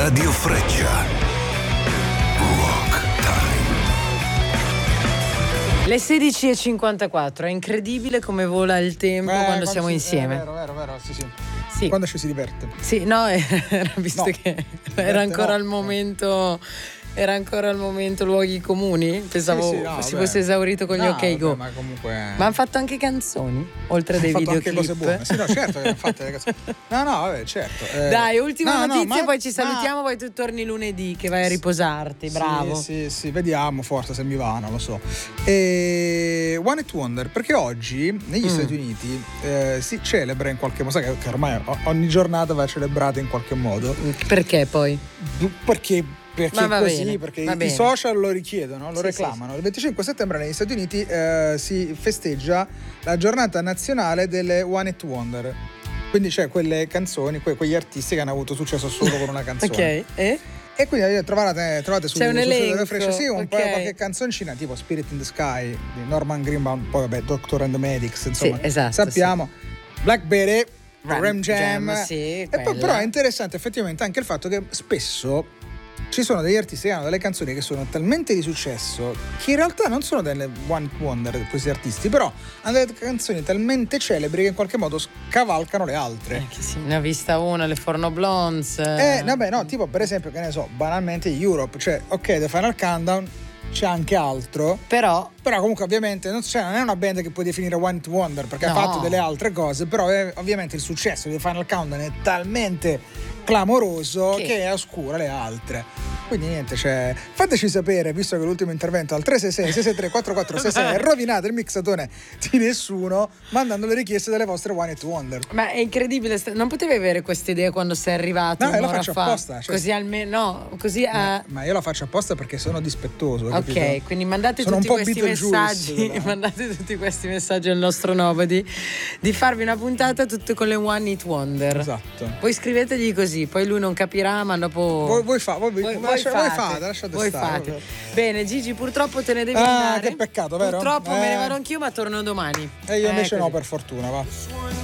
Radio Freccia. Rock Time. Le 16:54, è incredibile come vola il tempo quando siamo insieme. Vero, sì. Sì. Quando ci si diverte. Sì, no, visto che era ancora il momento. Era ancora al momento luoghi comuni? Pensavo si fosse esaurito con gli OK Go. Ma comunque. Ma hanno fatto anche canzoni, oltre dei videoclip. Anche cose buone. Sì, no, certo che hanno fatto le canzoni. No, vabbè, certo. Dai, ultima notizia, poi ci salutiamo, poi tu torni lunedì che vai a riposarti, bravo. Sì, vediamo forse se mi va, non lo so. One Hit Wonder, perché oggi negli Stati Uniti si celebra in qualche modo, sai che ormai ogni giornata va celebrata in qualche modo. Perché poi? Perché così, perché i social lo richiedono, lo reclamano. Sì. Il 25 settembre negli Stati Uniti si festeggia la giornata nazionale delle One Hit Wonder. Quindi c'è quelle canzoni, quegli artisti che hanno avuto successo solo con una canzone. Ok, E quindi trovate su c'è un elenco, Freccia, un po' qualche canzoncina tipo Spirit in the Sky di Norman Greenbaum, poi vabbè Doctor and the Medics, insomma, sì, esatto, sappiamo. Blackberry, Ram Jam, e poi però è interessante effettivamente anche il fatto che spesso ci sono degli artisti che hanno delle canzoni che sono talmente di successo che in realtà non sono delle one wonder questi artisti, però hanno delle canzoni talmente celebri che in qualche modo scavalcano le altre. Che sì, ne ho vista una, le Forno Blondes. Vabbè, no, tipo per esempio, che ne so, banalmente Europe, cioè ok, The Final Countdown, c'è anche altro, però comunque ovviamente non è una band che puoi definire one hit wonder perché ha fatto delle altre cose, però ovviamente il successo di The Final Countdown è talmente clamoroso che oscura le altre. Quindi niente, fateci sapere, visto che l'ultimo intervento al 366-673-4466 rovinate il mixatone di nessuno, mandando le richieste delle vostre One Hit Wonder. Ma è incredibile, non potevi avere questa idea quando sei arrivato? No, io la faccio apposta. Così almeno, ma io la faccio apposta perché sono dispettoso. Ok, capito? quindi mandate sono tutti questi messaggi. Mandate tutti questi messaggi al nostro Nobody di farvi una puntata tutte con le One Hit Wonder. Esatto. Poi scrivetegli così, poi lui non capirà, ma dopo voi fate, lasciate stare. Bene, Gigi, purtroppo te ne devi andare. Che peccato, vero? Purtroppo me ne vado anch'io, ma torno domani. E io invece no, per fortuna, va.